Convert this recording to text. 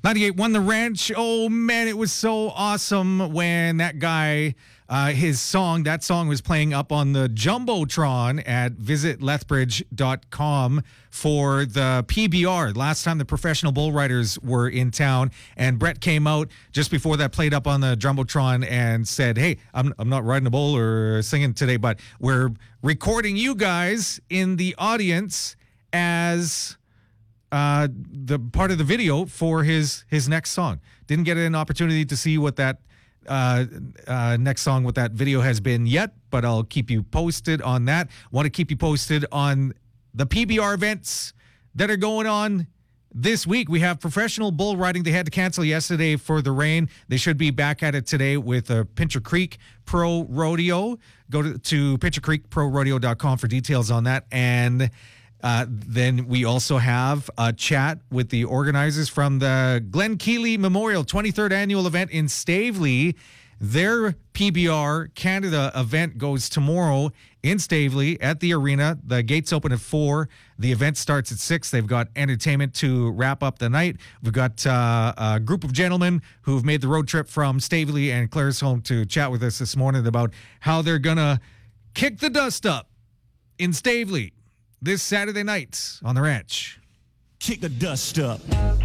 98 won the ranch. Oh, man, it was so awesome when that guy, that song was playing up on the Jumbotron at visitlethbridge.com for the PBR. Last time the professional bull riders were in town, and Brett came out just before that, played up on the Jumbotron and said, hey, I'm not riding a bull or singing today, but we're recording you guys in the audience as the part of the video for his next song. Didn't get an opportunity to see what that next song, what that video has been yet, but I'll keep you posted on that. Want to keep you posted on the PBR events that are going on this week. We have professional bull riding. They had to cancel yesterday for the rain. They should be back at it today with Pincher Creek Pro Rodeo. Go to pinchercreekprorodeo.com for details on that. And then we also have a chat with the organizers from the Glen Keely Memorial 23rd Annual Event in Stavely. Their PBR Canada event goes tomorrow in Stavely at the arena. The gates open at 4. The event starts at 6. They've got entertainment to wrap up the night. We've got a group of gentlemen who've made the road trip from Stavely and Claresholm to chat with us this morning about how they're going to kick the dust up in Stavely this Saturday night on the ranch. Kick the dust up.